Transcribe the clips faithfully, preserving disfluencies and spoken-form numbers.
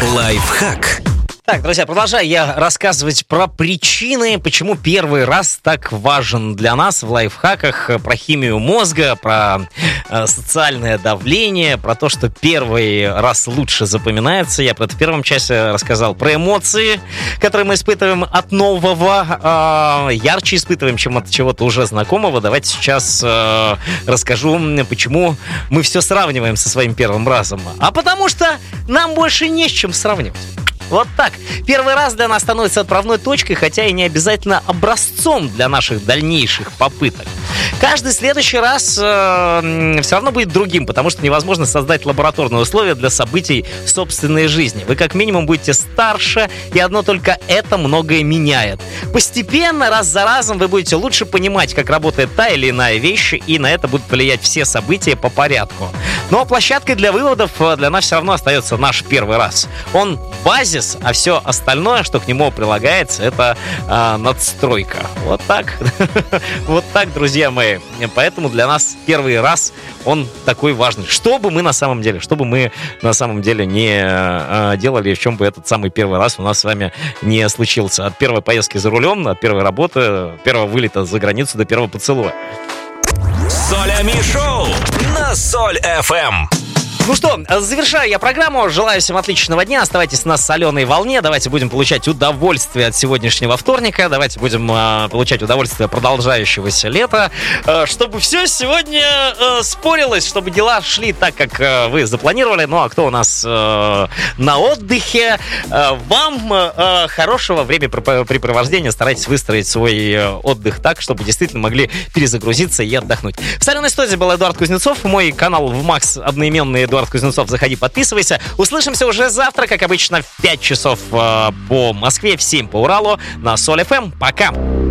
Лайфхак. Так, друзья, продолжаю я рассказывать про причины, почему первый раз так важен для нас в лайфхаках, про химию мозга, про э, социальное давление, про то, что первый раз лучше запоминается. Я про это в первом часе рассказал, про эмоции, которые мы испытываем от нового, э, ярче испытываем, чем от чего-то уже знакомого. Давайте сейчас э, расскажу, почему мы все сравниваем со своим первым разом. А потому что нам больше не с чем сравнивать. Вот так. Первый раз для нас становится отправной точкой, хотя и не обязательно образцом для наших дальнейших попыток. Каждый следующий раз э, все равно будет другим, потому что невозможно создать лабораторные условия для событий собственной жизни. Вы как минимум будете старше, и одно только это многое меняет. Постепенно, раз за разом, вы будете лучше понимать, как работает та или иная вещь, и на это будут влиять все события по порядку. Но площадкой для выводов для нас все равно остается наш первый раз. Он базис, а все остальное, что к нему прилагается, это э, надстройка. Вот так. Вот так, друзья мои. Поэтому для нас первый раз он такой важный. Что бы мы на самом деле, что бы мы на самом деле не э, делали, в чем бы этот самый первый раз у нас с вами не случился. От первой поездки за рулем, от первой работы, первого вылета за границу до первого поцелуя. Солями шоу на Соль эф эм. Ну что, завершаю я программу. Желаю всем отличного дня. Оставайтесь на соленой волне. Давайте будем получать удовольствие от сегодняшнего вторника. Давайте будем э, получать удовольствие от продолжающегося лета. Э, чтобы все сегодня э, спорилось, чтобы дела шли так, как э, вы запланировали. Ну а кто у нас э, на отдыхе, э, вам э, хорошего времяпрепровождения. Старайтесь выстроить свой э, отдых так, чтобы действительно могли перезагрузиться и отдохнуть. В соленой студии был Эдуард Кузнецов. Мой канал в Макс одноименный Эдуард Кузнецов. Заходи, подписывайся. Услышимся уже завтра, как обычно, в пять часов э, по Москве, в семь по Уралу на Соль эф эм. Пока!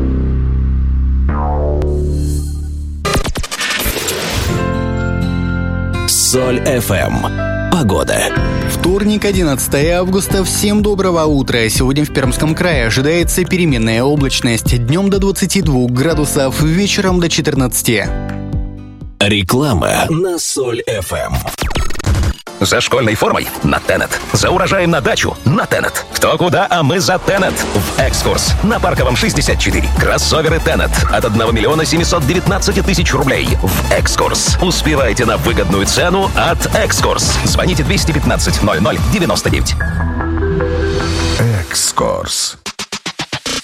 Соль эф эм. Погода. Вторник, одиннадцатое августа. Всем доброго утра. Сегодня в Пермском крае ожидается переменная облачность. Днем до двадцати двух градусов, вечером до четырнадцати. Реклама на Соль эф эм. За школьной формой на Тенет. За урожаем на дачу на Тенет. Кто куда, а мы за Тенет. В экскурс на Парковом шестьдесят четыре. Кроссоверы Тенет от одного миллиона семисот девятнадцати тысяч рублей. В экскурс. Успевайте на выгодную цену от экскурс. Звоните двести пятнадцать ноль ноль девяносто девять. Экскурс.